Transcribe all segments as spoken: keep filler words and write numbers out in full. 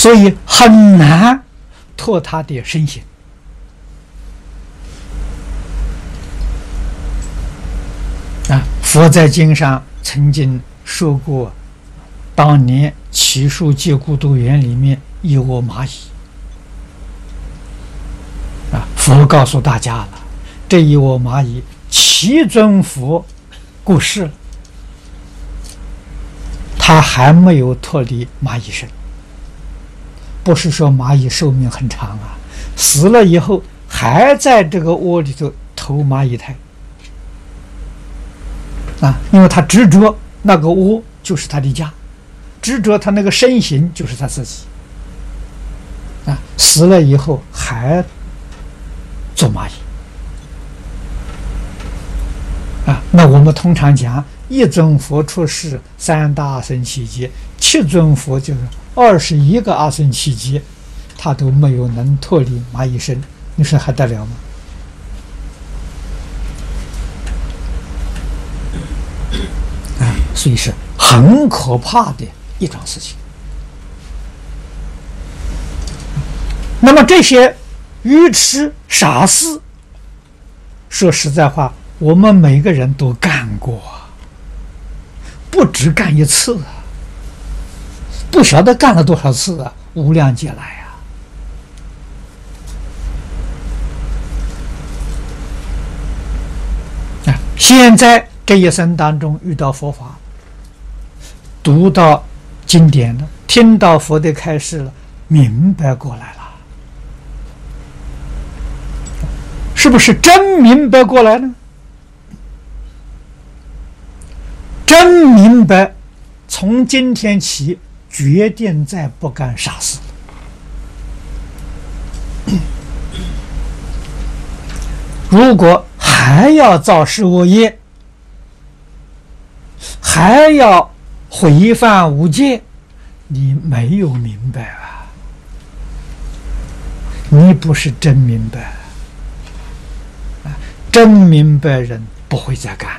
所以很难脱他的身形。啊，佛在经上曾经说过，当年祇树戒孤独园里面有窝蚂蚁。啊，佛告诉大家了，这一窝蚂蚁，其尊佛过世了，他还没有脱离蚂蚁身。不是说蚂蚁寿命很长啊，死了以后还在这个窝里头投蚂蚁胎啊，因为他执着那个窝就是他的家，执着他那个身形就是他自己啊，死了以后还做蚂蚁啊。那我们通常讲一尊佛出世，三大阿僧祇劫，七尊佛就是二十一个阿僧祇劫，他都没有能脱离蚂蚁身，你说还得了吗？啊，所以是很可怕的一桩事情。那么这些愚痴傻事，说实在话，我们每个人都干过，不止干一次啊，不晓得干了多少次啊，无量劫来啊！啊，现在这一生当中遇到佛法，读到经典了，听到佛的开示了，明白过来了，是不是真明白过来呢？真明白，从今天起决定再不干傻事。如果还要造事恶业，还要毁犯五戒，你没有明白啊，你不是真明白。真明白人不会再干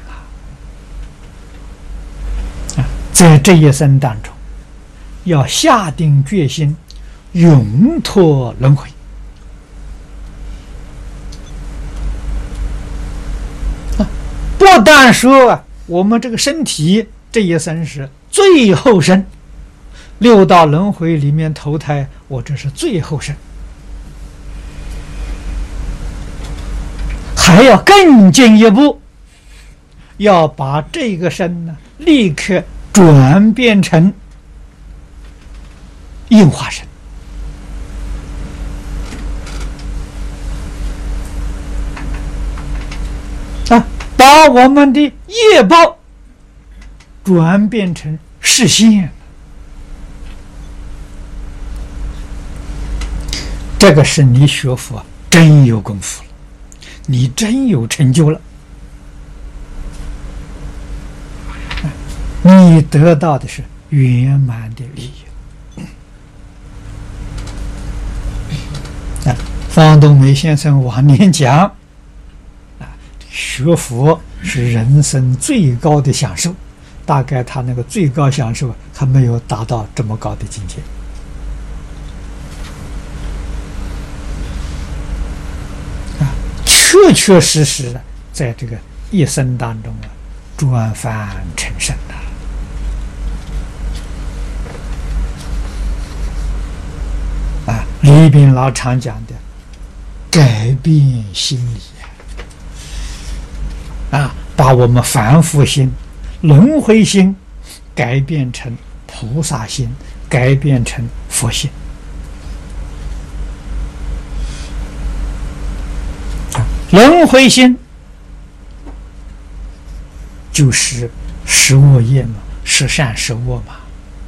了。在这一生当中，要下定决心，永脱轮回。不但说啊，我们这个身体这一生是最后生，六道轮回里面投胎，我这是最后生，还要更进一步，要把这个身呢立刻转变成应化身啊，把我们的业报转变成视线。这个是你学佛真有功夫了，你真有成就了，你得到的是圆满的利益。啊，方东梅先生往年讲，啊，学佛是人生最高的享受，大概他那个最高享受还没有达到这么高的境界。确确实实的，在这个一生当中啊，转凡成圣的啊，李炳老常讲的改变心理啊，把我们凡夫心、轮回心改变成菩萨心，改变成佛心。轮回心就是十恶业嘛，十善十恶嘛。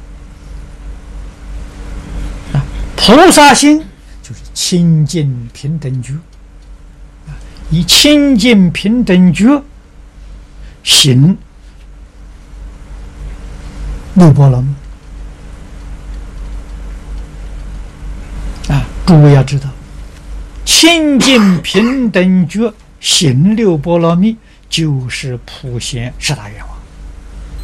啊，菩萨心就是清净平等觉，啊，以清净平等觉行六波罗蜜。啊，诸位要知道。清净平等觉行六波罗蜜，就是普贤十大愿望。